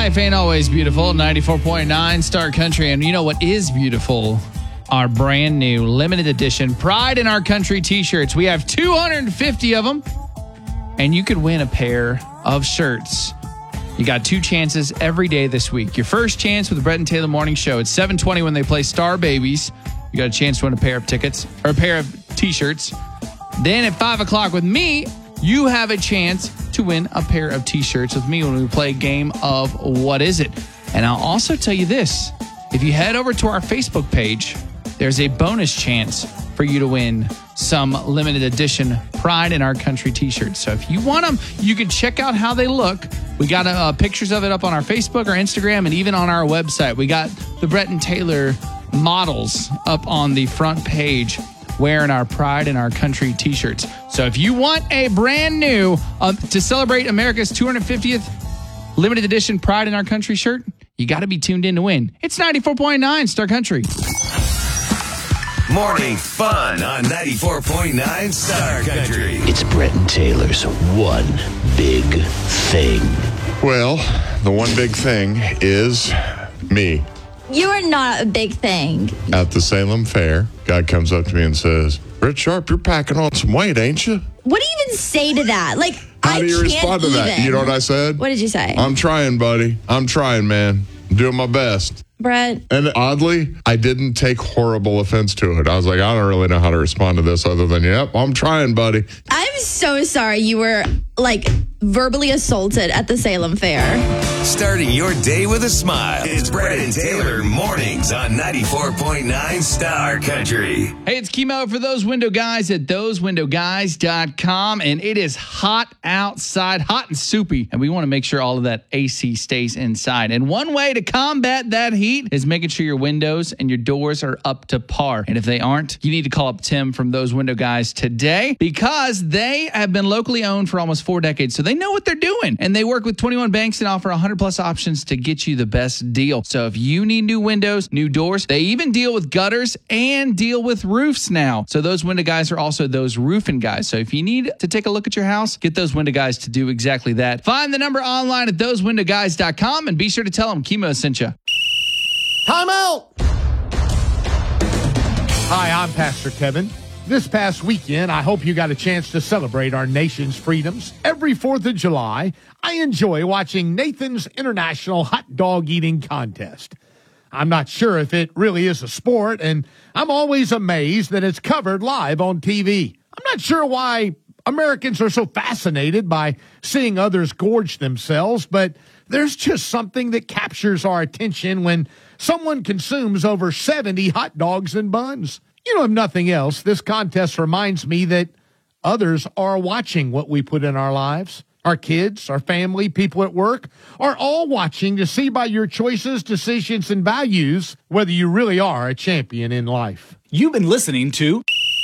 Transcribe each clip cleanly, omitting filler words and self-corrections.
Life ain't always beautiful. 94.9 Star Country. And you know what is beautiful? Our brand new limited edition Pride in Our Country t-shirts. We have 250 of them. And you could win a pair of shirts. You got 2 chances every day this week. Your first chance with the Brett and Taylor Morning Show. It's 7:20 when they play Star Babies. You got a chance to win a pair of tickets or a pair of t-shirts. Then at 5 o'clock with me, you have a chance to win a pair of t-shirts with me when we play a game of What Is It? And I'll also tell you this. If you head over to our Facebook page, there's a bonus chance for you to win some limited edition Pride in Our Country t-shirts. So if you want them, you can check out how they look. We got pictures of it up on our Facebook or Instagram and even on our website. We got the Brett and Taylor models up on the front page wearing our Pride in Our Country t-shirts. So if you want a brand new, to celebrate America's 250th limited edition Pride in Our Country shirt, you got to be tuned in to win. It's 94.9 Star Country. Morning fun on 94.9 Star Country. It's Brett and Taylor's One Big Thing. Well, the one big thing is me. You are not a big thing. At the Salem Fair, guy comes up to me and says, Brett Sharp, you're packing on some weight, ain't you? What do you even say to that? Like, How do you respond to that? You know what I said? What did you say? I'm trying, buddy. I'm trying, man. I'm doing my best. Brett. And oddly, I didn't take horrible offense to it. I was like, I don't really know how to respond to this other than, yep, I'm trying, buddy. I'm so sorry you were, verbally assaulted at the Salem Fair. Starting your day with a smile. It's Brett and Taylor mornings on 94.9 Star Country. Hey, it's Kimo for Those Window Guys at thosewindowguys.com. And it is hot outside, hot and soupy. And we want to make sure all of that AC stays inside. And one way to combat that heat is making sure your windows and your doors are up to par. And if they aren't, you need to call up Tim from Those Window Guys today because they have been locally owned for almost 4 decades. So they know what they're doing. And they work with 21 banks and offer 100 plus options to get you the best deal. So if you need new windows, new doors, they even deal with gutters and deal with roofs now. So Those Window Guys are also those roofing guys. So if you need to take a look at your house, get Those Window Guys to do exactly that. Find the number online at thosewindowguys.com and be sure to tell them Kimo sent you. Time out! Hi, I'm Pastor Kevin. This past weekend, I hope you got a chance to celebrate our nation's freedoms. Every 4th of July, I enjoy watching Nathan's International Hot Dog Eating Contest. I'm not sure if it really is a sport, and I'm always amazed that it's covered live on TV. I'm not sure why Americans are so fascinated by seeing others gorge themselves, but there's just something that captures our attention when someone consumes over 70 hot dogs and buns. You know, if nothing else, this contest reminds me that others are watching what we put in our lives. Our kids, our family, people at work are all watching to see by your choices, decisions, and values whether you really are a champion in life. You've been listening to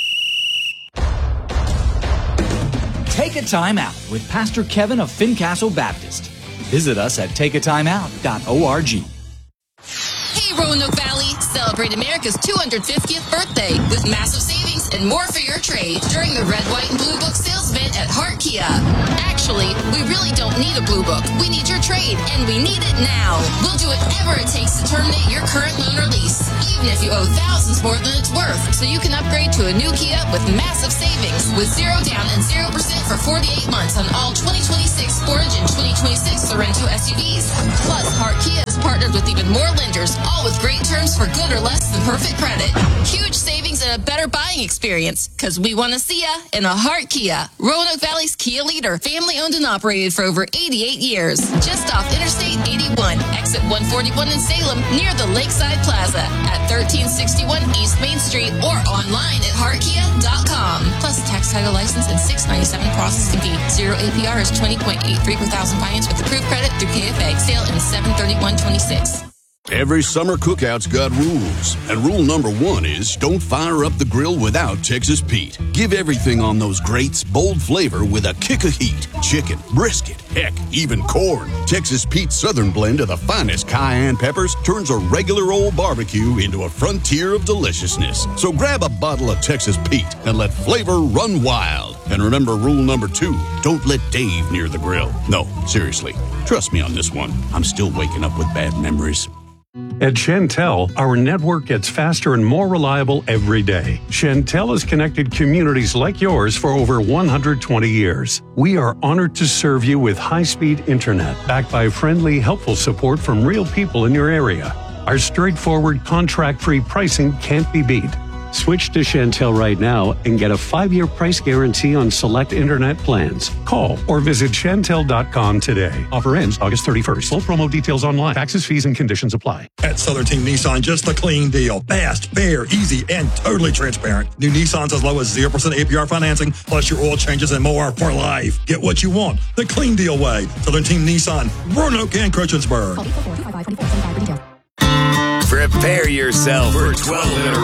Take a Time Out with Pastor Kevin of Fincastle Baptist. Visit us at takeatimeout.org. Hey, Roanoke Valley, celebrate America's 250th birthday with massive savings and more for your trade during the Red, White, and Blue Book sales event at Hart Kia. Actually, we really don't need a Blue Book. We need your trade, and we need it now. We'll do whatever it takes to terminate your current loan or lease, even if you owe thousands more than it's worth, so you can upgrade to a new Kia with massive savings with 0 down and 0% for 48 months on all 2026 Sportage and 2026 Sorento SUVs. Plus, Hart Kia is partnered with even more lenders, all with great terms for good or less than perfect credit. Huge savings and a better buying experience, because we want to see ya in a Hart Kia. Roanoke Valley's Kia leader, family owned and operated for over 88 years. Just off Interstate 81, exit 141 in Salem, near the Lakeside Plaza at 1361 East Main Street or online at heartkia.com. Plus tax, title, license, and $6.97 processing fee. 0 APR is 20.83 per thousand finance with approved credit through KFA. Sale in 7/31/26. Every summer cookout's got rules, and rule number 1 is don't fire up the grill without Texas Pete. Give everything on those grates bold flavor with a kick of heat. Chicken, brisket, heck, even corn. Texas Pete's Southern blend of the finest cayenne peppers turns a regular old barbecue into a frontier of deliciousness. So grab a bottle of Texas Pete and let flavor run wild. And remember rule number 2, don't let Dave near the grill. No, seriously, Trust me on this one. I'm still waking up with bad memories. At Shentel, our network gets faster and more reliable every day. Shentel has connected communities like yours for over 120 years. We are honored to serve you with high-speed internet, backed by friendly, helpful support from real people in your area. Our straightforward, contract-free pricing can't be beat. Switch to Shentel right now and get a 5-year price guarantee on select internet plans. Call or visit Shentel.com today. Offer ends August 31st. Full promo details online. Taxes, fees, and conditions apply. At Southern Team Nissan, just the clean deal. Fast, fair, easy, and totally transparent. New Nissans as low as 0% APR financing, plus your oil changes and more for life. Get what you want the clean deal way. Southern Team Nissan, Roanoke and Christiansburg. Prepare yourself for 12 in a